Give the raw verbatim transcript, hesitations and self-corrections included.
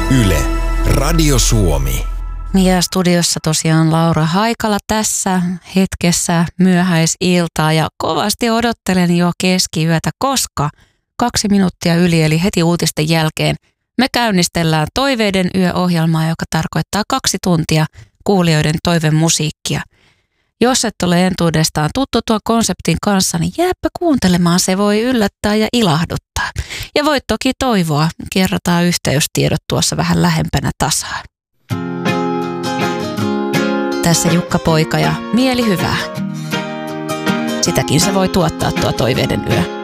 Yle, Radio Suomi. Ja studiossa tosiaan Laura Haikala tässä hetkessä myöhäisiltaa ja kovasti odottelen jo keskiyötä, koska kaksi minuuttia yli eli heti uutisten jälkeen me käynnistellään Toiveiden yö-ohjelmaa, joka tarkoittaa kaksi tuntia kuulijoiden toivemusiikkia. Jos et ole entuudestaan tuttu tuon konseptin kanssa, niin jääpä kuuntelemaan, se voi yllättää ja ilahduttaa. Ja voit toki toivoa, kerrotaan yhteystiedot tuossa vähän lähempänä tasaa. Tässä Jukka Poika ja mieli hyvää. Sitäkin se voi tuottaa tuo Toiveiden yö.